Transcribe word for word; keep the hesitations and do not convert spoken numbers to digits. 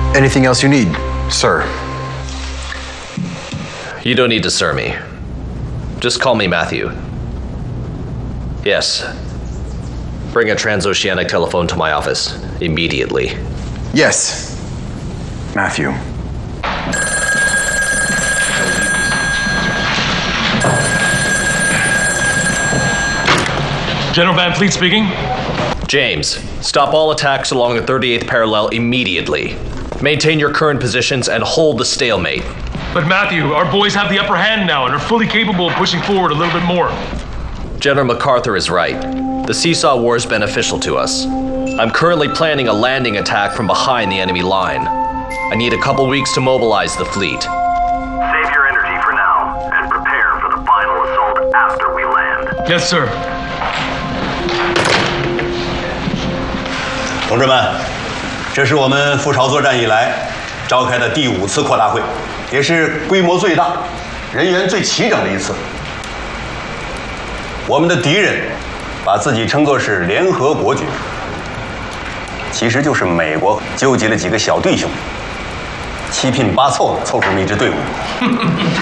Anything else you need, sir? You don't need to sir me. Just call me Matthew. Yes. Bring a transoceanic telephone to my office immediately. Yes, Matthew. General Van Fleet speaking. James, stop all attacks along the thirty-eighth parallel immediately. Maintain your current positions and hold the stalemate. But Matthew, our boys have the upper hand now and are fully capable of pushing forward a little bit more. General MacArthur is right. The Seesaw War is beneficial to us. I'm currently planning a landing attack from behind the enemy line. I need a couple weeks to mobilize the fleet. Save your energy for now and prepare for the final assault after we land. Yes, sir. 同志们，这是我们赴朝作战以来召开的第五次扩大会，也是规模最大、人员最齐整的一次。我们的敌人把自己称作是联合国军，其实就是美国纠集了几个小弟兄，七拼八凑的凑成了一支队伍。